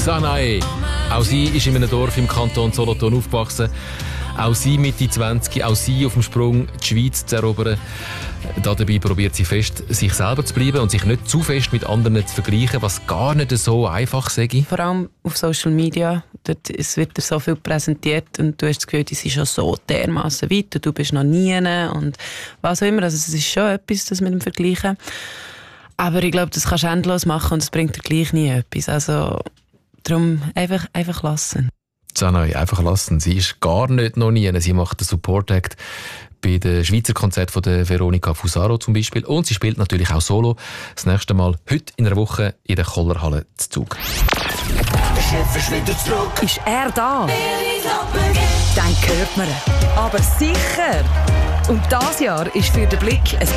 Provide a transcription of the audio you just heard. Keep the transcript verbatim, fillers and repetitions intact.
Xanae. Auch sie ist in einem Dorf im Kanton Solothurn aufgewachsen. Auch sie Mitte zwanzig, auch sie auf dem Sprung, die Schweiz zu erobern. Dabei probiert sie fest, sich selber zu bleiben und sich nicht zu fest mit anderen zu vergleichen, was gar nicht so einfach sei. Vor allem auf Social Media, dort wird dir so viel präsentiert und du hast das Gefühl, die sind schon so dermassen weit und du bist noch nie und was auch immer. Also es ist schon etwas, das mit dem Vergleichen. Aber ich glaube, das kannst du endlos machen und es bringt dir gleich nie etwas. Also darum einfach, einfach lassen. Xanae, einfach lassen. Sie ist gar nicht noch nie. Sie macht den Support Act bei den Schweizer Konzert von der Veronica Fusaro zum Beispiel. Und sie spielt natürlich auch Solo. Das nächste Mal heute in einer Woche in der Kollerhalle zu Zug. Ist er da? Dann hört man ihn. Aber sicher. Und dieses Jahr ist für den Blick ein